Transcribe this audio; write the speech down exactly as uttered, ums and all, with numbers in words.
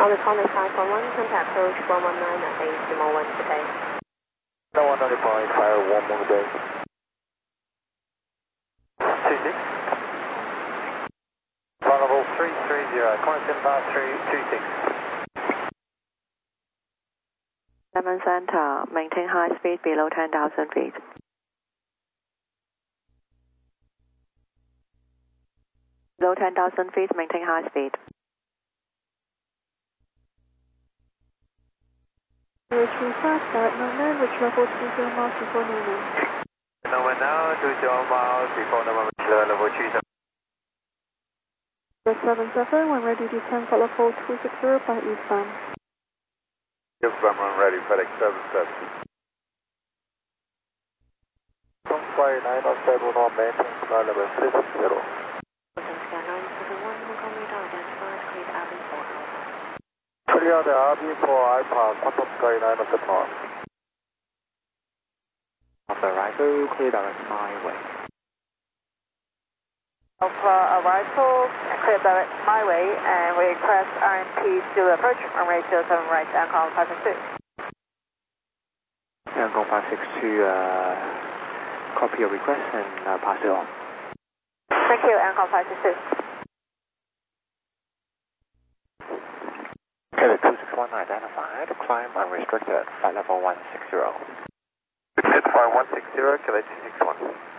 On the Conley five one one, contact approach one one nine at base Lima one today. No one notified, fire one more day. two six. Vulnerable three three zero, Connection bar three two six. Seven Center, maintain high speed below ten thousand feet. Below ten thousand feet, maintain high speed. Retrieve fast, direct Nomad, which level two zero miles before Nomad. Nomad now, two zero miles before Nomad, level two zero. seven seven, when ready, descend, follow four two six zero by eastbound. Eastbound, when ready, FedEx seven seven. From flight nine oh seven on maintain flight level six zero. nine seven one, Montgomery Down, identified, cleared Abbey for Alpha. Clear the R B for Alpha, Quantum Sky nine oh seven. Alpha arrival, clear direct my way. Alpha arrival, clear direct my way, and we request R M P to approach, runway zero seven right, Ancon five six two. Ancon five six two, uh, copy your request and uh, pass it on. Thank you, Ancon five six two. Kevin two six one identified, climb unrestricted, flight level one six zero. Identify one six zero, Kevin two six one.